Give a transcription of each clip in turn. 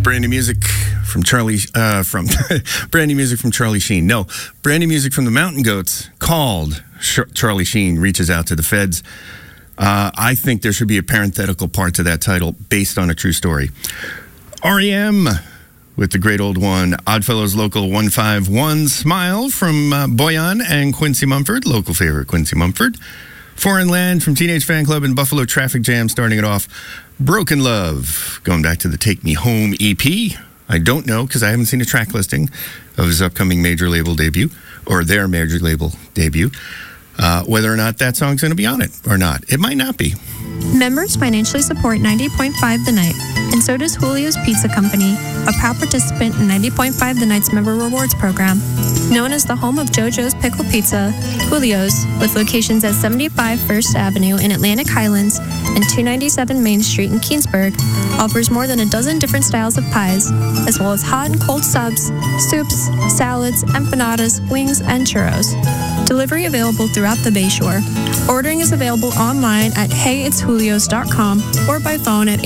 Brand new music from Charlie brand new music from Charlie Sheen. No, brand new music from the Mountain Goats called Charlie Sheen Reaches Out to the Feds. I think there should be a parenthetical part to that title based on a true story. REM with the great old one, Oddfellows Local 151, Smile from Boyan and Quincy Mumford, local favorite Quincy Mumford. Foreign Land from Teenage Fan Club and Buffalo Traffic Jam starting it off. Broken Love, going back to the Take Me Home EP. I don't know because I haven't seen a track listing of his upcoming major label debut, or their major label debut, whether or not that song's going to be on it or not. It might not be. Members financially support 90.5 The Night, and so does Julio's Pizza Company, a proud participant in 90.5 The Night's Member Rewards Program. Known as the home of JoJo's Pickle Pizza, Julio's, with locations at 75 First Avenue in Atlantic Highlands and 297 Main Street in Keansburg, offers more than a dozen different styles of pies, as well as hot and cold subs, soups, salads, empanadas, wings, and churros. Delivery available throughout the Bayshore. Ordering is available online at heyitsjulios.com or by phone at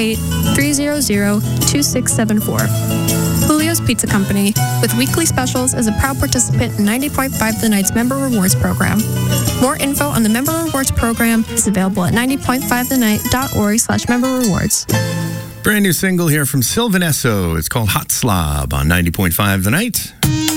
848-300-2674. Julio's Pizza Company, with weekly specials, is a proud participant in 90.5 The Night's Member Rewards Program. More info on the Member Rewards Program is available at 90.5thenight.org/memberrewards. Brand new single here from Sylvan Esso. It's called Hot Slob on 90.5 The Night.